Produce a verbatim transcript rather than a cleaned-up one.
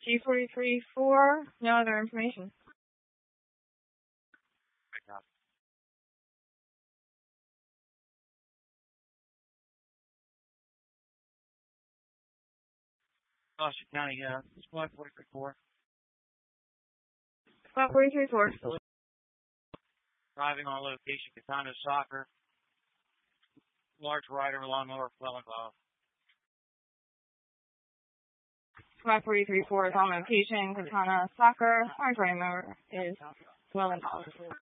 G forty-three four, no other information. Gloucester County, uh, squad forty-three four. Squad forty-three four. Driving on location, Katana Soccer. Large rider along Lower Wellenglove. Squad forty-three four is on location, Katana Soccer. Large rider is Wellenglove.